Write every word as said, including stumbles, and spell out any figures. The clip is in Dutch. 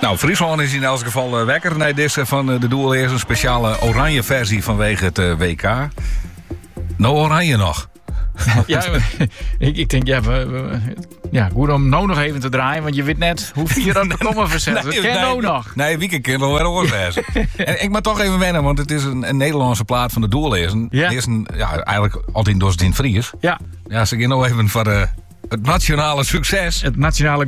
Nou, Friesland is in elk geval uh, wekker. Nee, dit is van uh, de doel is een speciale oranje versie vanwege het uh, W K. Nou, oranje nog. Ja, ik, ik denk, ja, we, we, ja, goed om nou nog even te draaien, want je weet net hoe vier aan de komma verzet. Nee, Dat ken nee, nou nog. Nee, wie kan wel weer oorwezen. En ik moet toch even wennen, want het is een, een Nederlandse plaat van de doellezen. Ja. Die is een, ja, eigenlijk altijd door het in Fries. Ja, Ja, ze gaan nou even voor uh, het nationale succes. het nationale